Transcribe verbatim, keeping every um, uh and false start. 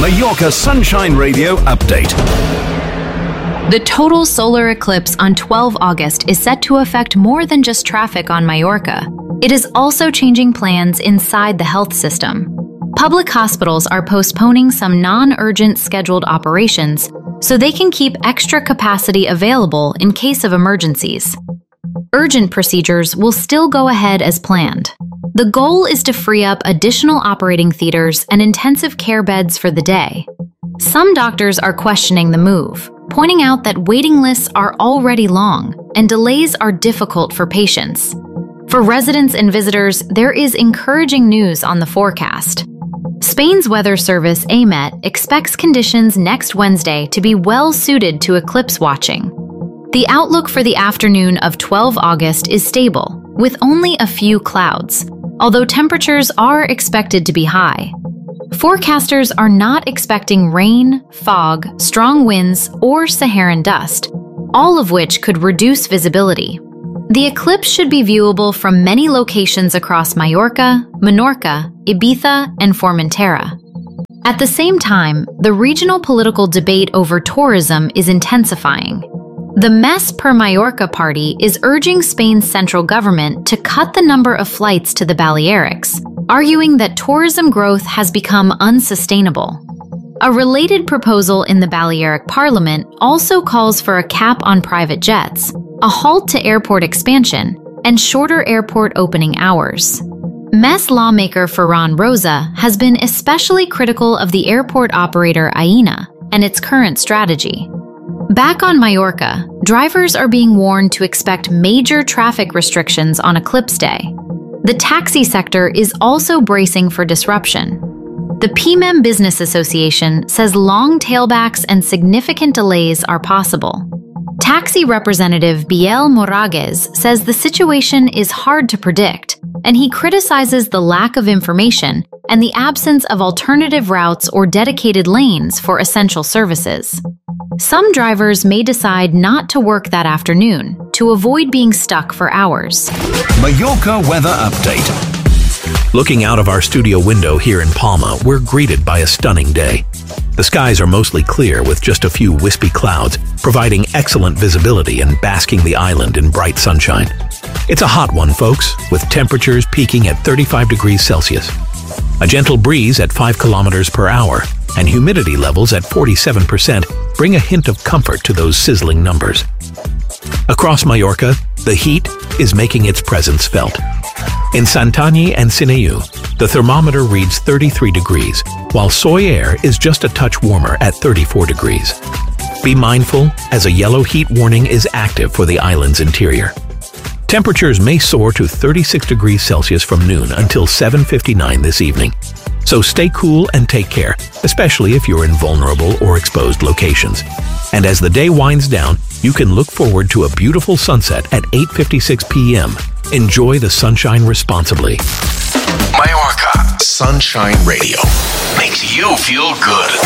Mallorca Sunshine Radio Update. The total solar eclipse on the twelfth of August is set to affect more than just traffic on Mallorca. It is also changing plans inside the health system. Public hospitals are postponing some non-urgent scheduled operations so they can keep extra capacity available in case of emergencies. Urgent procedures will still go ahead as planned. The goal is to free up additional operating theaters and intensive care beds for the day. Some doctors are questioning the move, pointing out that waiting lists are already long and delays are difficult for patients. For residents and visitors, there is encouraging news on the forecast. Spain's weather service, A M E T, expects conditions next Wednesday to be well suited to eclipse watching. The outlook for the afternoon of the twelfth of August is stable, with only a few clouds, although temperatures are expected to be high. Forecasters are not expecting rain, fog, strong winds, or Saharan dust, all of which could reduce visibility. The eclipse should be viewable from many locations across Mallorca, Menorca, Ibiza, and Formentera. At the same time, the regional political debate over tourism is intensifying. The Més per Mallorca party is urging Spain's central government to cut the number of flights to the Balearics, arguing that tourism growth has become unsustainable. A related proposal in the Balearic Parliament also calls for a cap on private jets, a halt to airport expansion, and shorter airport opening hours. Més lawmaker Ferran Rosa has been especially critical of the airport operator Aena and its current strategy. Back on Mallorca, drivers are being warned to expect major traffic restrictions on Eclipse Day. The taxi sector is also bracing for disruption. The P M E M Business Association says long tailbacks and significant delays are possible. Taxi representative Biel Moraguez says the situation is hard to predict, and he criticizes the lack of information and the absence of alternative routes or dedicated lanes for essential services. Some drivers may decide not to work that afternoon to avoid being stuck for hours. Mallorca Weather Update. Looking out of our studio window here in Palma, we're greeted by a stunning day. The skies are mostly clear with just a few wispy clouds, providing excellent visibility and basking the island in bright sunshine. It's a hot one, folks, with temperatures peaking at thirty-five degrees Celsius. A gentle breeze at five kilometers per hour and humidity levels at forty-seven percent bring a hint of comfort to those sizzling numbers. Across Mallorca, the heat is making its presence felt. In Santanyí and Sineu, the thermometer reads thirty-three degrees, while Sóller is just a touch warmer at thirty-four degrees. Be mindful, as a yellow heat warning is active for the island's interior. Temperatures may soar to thirty-six degrees Celsius from noon until seven fifty-nine this evening. So stay cool and take care, especially if you're in vulnerable or exposed locations. And as the day winds down, you can look forward to a beautiful sunset at eight fifty-six p m Enjoy the sunshine responsibly. Mallorca Sunshine Radio makes you feel good.